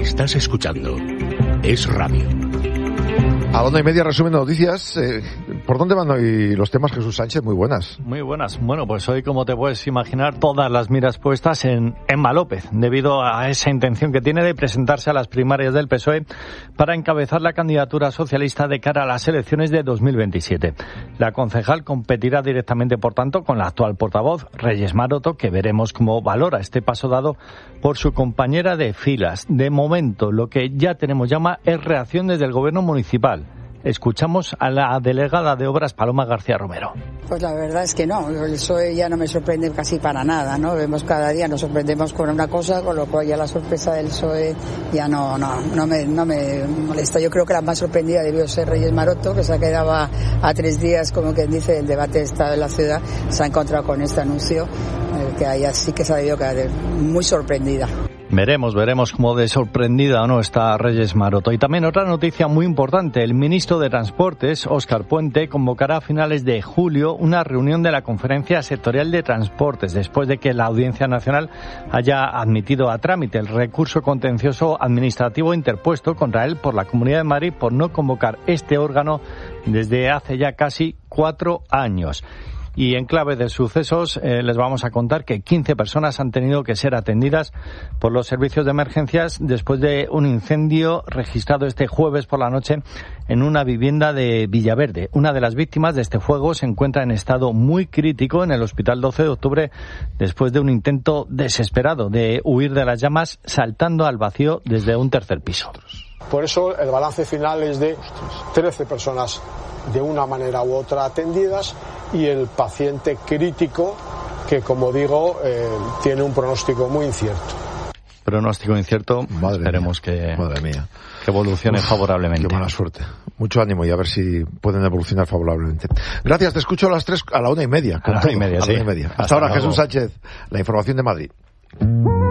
Estás escuchando Es Radio. A la 1:30 resumen de noticias. ¿Por dónde van hoy los temas, Jesús Sánchez? Muy buenas. Muy buenas. Bueno, pues hoy, como te puedes imaginar, todas las miras puestas en Emma López, debido a esa intención que tiene de presentarse a las primarias del PSOE para encabezar la candidatura socialista de cara a las elecciones de 2027. La concejal competirá directamente, por tanto, con la actual portavoz, Reyes Maroto, que veremos cómo valora este paso dado por su compañera de filas. De momento, lo que ya tenemos llama es reacción desde el gobierno municipal. Escuchamos a la delegada de Obras, Paloma García Romero. Pues la verdad es que no, el PSOE ya no me sorprende casi para nada, ¿no? Vemos cada día, nos sorprendemos con una cosa, con lo cual ya la sorpresa del PSOE ya no me molesta. Yo creo que la más sorprendida debió ser Reyes Maroto, que se ha quedado a 3 días, como quien dice, del debate de Estado de la ciudad, se ha encontrado con este anuncio, que ella sí que se ha debido quedar muy sorprendida. Veremos cómo de sorprendida o no está Reyes Maroto. Y también otra noticia muy importante. El ministro de Transportes, Óscar Puente, convocará a finales de julio una reunión de la Conferencia Sectorial de Transportes, después de que la Audiencia Nacional haya admitido a trámite el recurso contencioso administrativo interpuesto contra él por la Comunidad de Madrid por no convocar este órgano desde hace ya casi 4 años. Y en clave de sucesos les vamos a contar que 15 personas han tenido que ser atendidas por los servicios de emergencias después de un incendio registrado este jueves por la noche en una vivienda de Villaverde. Una de las víctimas de este fuego se encuentra en estado muy crítico en el Hospital 12 de Octubre después de un intento desesperado de huir de las llamas saltando al vacío desde un tercer piso. Por eso el balance final es de 13 personas de una manera u otra atendidas y el paciente crítico que, como digo, tiene un pronóstico muy incierto. Pronóstico incierto, esperemos que evolucione favorablemente. Qué mala suerte. Mucho ánimo y a ver si pueden evolucionar favorablemente. Gracias, te escucho a las 3, a la 1:30. A la 1:30, sí. Hasta ahora, Jesús Sánchez, la información de Madrid.